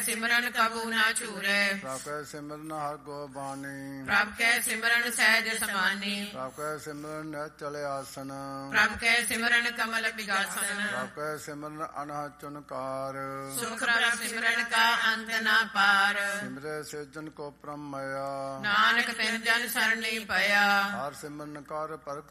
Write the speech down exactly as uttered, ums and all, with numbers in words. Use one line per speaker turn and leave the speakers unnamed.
ਸਿਮਰਨ ਕਬੂ ਨਾ ਛੂਰੇ।
ਪ੍ਰਭ ਕੈ ਸਿਮਰਨ ਹਰ ਗੋ ਬਾਣੀ।
ਪ੍ਰਭ ਕੈ ਸਿਮਰਨ ਸਹਿਜ ਸਮਾਨੀ।
ਪ੍ਰਭ ਕੈ ਸਿਮਰਨ ਨਿਹਚਲ ਆਸਨ।
ਪ੍ਰਭ ਕੈ ਸਿਮਰਨ ਕਮਲ ਬਿਗਾਸਨ।
ਪ੍ਰਭ ਕੈ ਸਿਮਰਨ ਅਨਹਦ ਚੁਨਕਾਰ।
ਸੁਖ ਰਸ ਸਿਮਰਨ ਕਾ ਅੰਤ ਨਾ ਪਾਰ।
ਸਿਮਰੈ ਸਿਰਜਨ ਕੋ ਪ੍ਰਮਇਆ।
ਨਾਨਕ ਤਿਨ ਜਨ ਸਰਣੀ ਪਿਆ।
ਹਰ ਸਿਮਰਨ ਕਰ ਪਰਖ